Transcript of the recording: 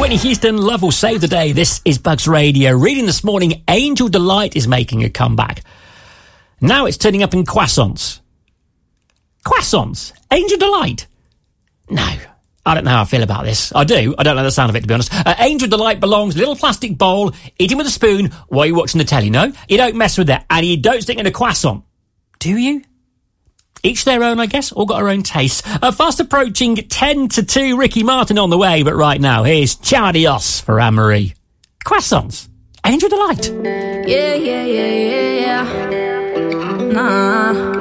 Whitney Houston, Love Will Save the Day. This is Bugs Radio. Reading this morning, Angel Delight is making a comeback. Now it's turning up in croissants. Croissants? Angel Delight? No. I don't know how I feel about this. I do. I don't know the sound of it, to be honest. Angel Delight belongs in a little plastic bowl, eating with a spoon while you're watching the telly. No, you don't mess with that. And you don't stick in a croissant. Do you? Each their own, I guess. All got our own tastes. Fast approaching 10-2, Ricky Martin on the way. But right now, here's Ciao Dios for Anne-Marie. Croissants. Angel Delight. Yeah. Nah.